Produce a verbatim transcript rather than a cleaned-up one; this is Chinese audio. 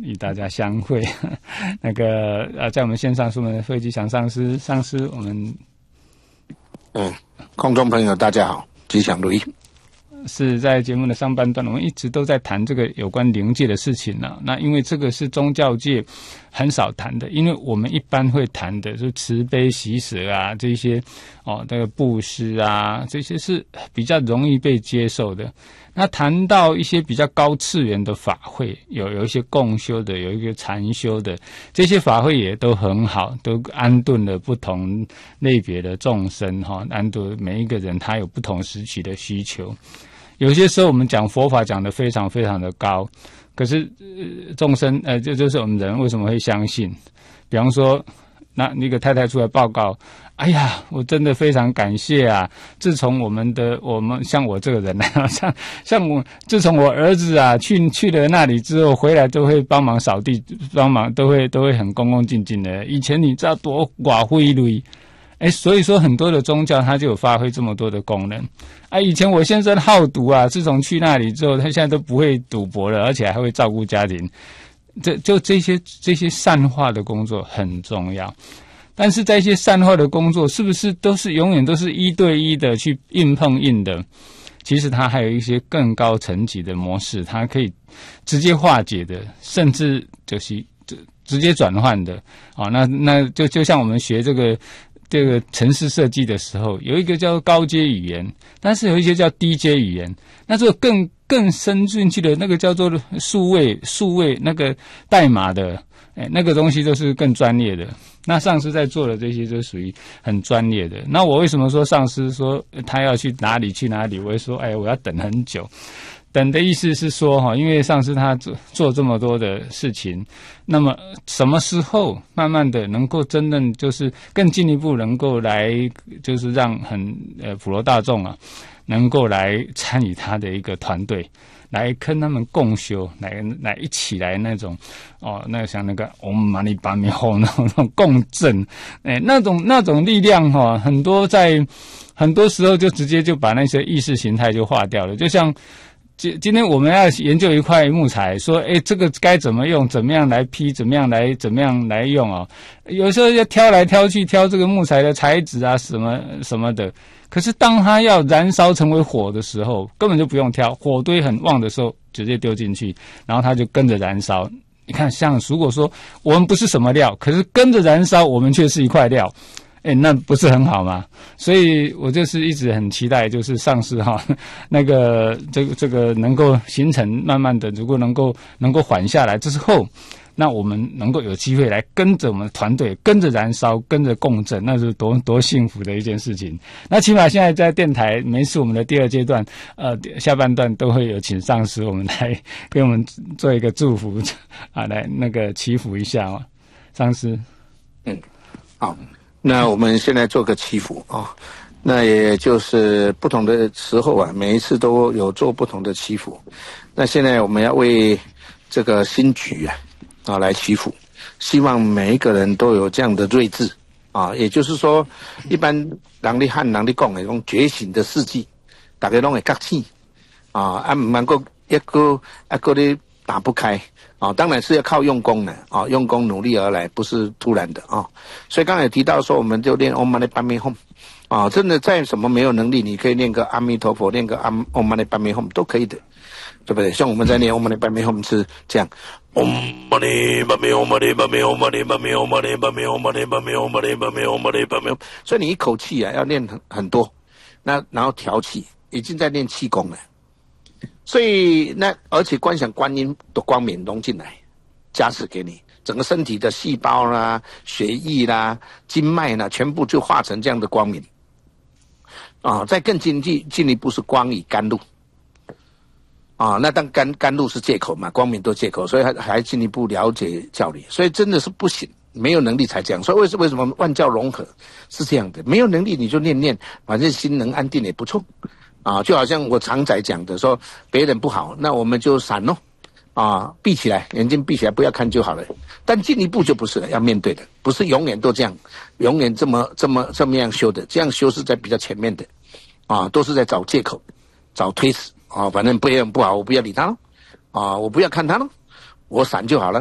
与大家相会。那个呃，在我们线上是我们的费吉祥上师，上师我们， 嗯，空中朋友大家好，吉祥如意。 是在节目的上半段，我们一直都在谈这个有关灵界的事情呢、啊。那因为这个是宗教界很少谈的，因为我们一般会谈的是慈悲喜舍啊，这些哦，这个布施啊，这些是比较容易被接受的。那谈到一些比较高次元的法会，有有一些共修的，有一个禅修的，这些法会也都很好，都安顿了不同类别的众生哈，安顿每一个人他有不同时期的需求。有些时候我们讲佛法讲得非常非常的高，可是呃众生呃这就是我们人为什么会相信？比方说，那那个太太出来报告，哎呀，我真的非常感谢啊！自从我们的我们像我这个人啊，像像我自从我儿子啊去去了那里之后，回来都会帮忙扫地，帮忙都会都会很恭恭敬敬的。以前你知道多寡灰类。哎，所以说很多的宗教它就有发挥这么多的功能啊。以前我先生好赌啊，自从去那里之后，他现在都不会赌博了，而且还会照顾家庭。这就这些这些善化的工作很重要，但是在一些善化的工作，是不是都是永远都是一对一的去硬碰硬的？其实它还有一些更高层级的模式，它可以直接化解的，甚至就是直接转换的啊。那那就就像我们学这个。这个程式设计的时候，有一个叫高阶语言，但是有一些叫低阶语言。那这个更更深进去的那个叫做数位数位那个代码的，哎，那个东西都是更专业的。那上师在做的这些就属于很专业的。那我为什么说上师说他要去哪里去哪里？我会说，哎，我要等很久。等的意思是说哈，因为上师他做做这么多的事情，那么什么时候慢慢的能够真正就是更进一步能够来，就是让很呃普罗大众啊，能够来参与他的一个团队，来跟他们共修，来来一起来那种哦，那像那个我们玛尼巴米后那种共振，哎，那种那种力量哈，很多在很多时候就直接就把那些意识形态就化掉了，就像。今今天我们要研究一块木材，说，诶，这个该怎么用，怎么样来劈，怎么样来，怎么样来用啊？有时候要挑来挑去，挑这个木材的材质啊，什么什么的。可是当它要燃烧成为火的时候，根本就不用挑，火堆很旺的时候，直接丢进去，然后它就跟着燃烧。你看，像如果说我们不是什么料，可是跟着燃烧，我们却是一块料。哎，那不是很好吗？所以我就是一直很期待，就是上师哈，那个这个这个能够形成，慢慢的，如果能够能够缓下来之后，那我们能够有机会来跟着我们的团队，跟着燃烧，跟着共振，那是多多幸福的一件事情。那起码现在在电台，每次我们的第二阶段，呃，下半段都会有请上师，我们来给我们做一个祝福啊，来那个祈福一下嘛，上师。 嗯，好。那我们现在做个祈福啊、哦，那也就是不同的时候啊，每一次都有做不同的祈福。那现在我们要为这个新局啊啊来祈福，希望每一个人都有这样的睿智啊，也就是说，一般人咧汉人咧讲的讲觉醒的世纪，大家拢会觉醒啊，啊唔能够一个一个咧打不开。啊，当然是要靠用功的啊，用功努力而来，不是突然的啊。所以刚才提到说，我们就练 Om Mani Padme Hum 啊，真的再什么没有能力，你可以念个阿弥陀佛，念个 Om Mani Padme Hum 都可以的，对不对？像我们在念 Om Mani Padme Hum 是这样 Om Mani Padme Hum Mani Padme Hum Mani Padme Hum Mani Padme Hum Mani Padme Hum Mani Padme Hum Mani Padme Hum， 所以你一口气啊要念很很多，那然后调气，已经在练气功了。所以那而且观想观音的光明融进来，加持给你，整个身体的细胞啦、血液啦、经脉啦，全部就化成这样的光明。啊，再更进进进一步是光以甘露。啊，那当甘甘露是借口嘛，光明都借口，所以还还进一步了解教理，所以真的是不行，没有能力才这样。所以为什为什么万教融合是这样的？没有能力你就念念，反正心能安定也不错。啊，就好像我常在讲的，说别人不好，那我们就闪咯，啊，闭起来，眼睛闭起来，不要看就好了。但进一步就不是了，要面对的，不是永远都这样，永远这么这么这么样修的，这样修是在比较前面的，啊，都是在找借口，找推辞，啊，反正别人不好，我不要理他咯，啊，我不要看他咯，我闪就好了。